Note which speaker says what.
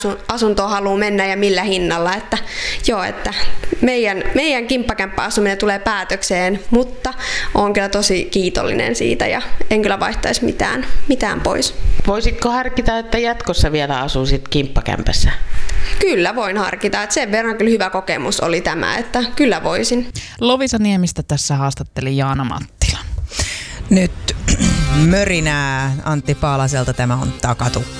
Speaker 1: asuntoon haluaa mennä ja millä hinnalla, että joo, että meidän kimppakämppäasuminen tulee päätökseen, mutta olen kyllä tosi kiitollinen siitä ja en kyllä vaihtaisi mitään pois.
Speaker 2: Voisitko harkita, että jatkossa vielä asuisit kimppakämpässä?
Speaker 1: Kyllä voin harkita, että sen verran kyllä hyvä kokemus oli tämä, että kyllä voisin.
Speaker 3: Lovisa Niemistä tässä haastatteli Jaana Mattila.
Speaker 4: Nyt mörinää Antti Paalaselta, tämä on Takatukka.